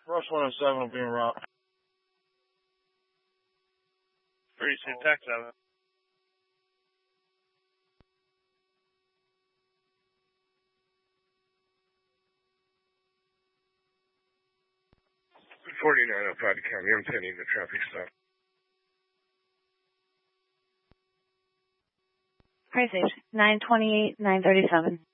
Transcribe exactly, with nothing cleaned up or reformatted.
Rush one oh seven will be en route. thirty-two, tax seven. forty-nine oh five to County, I'm sending the traffic stop. Price nine twenty-eight, nine thirty-seven.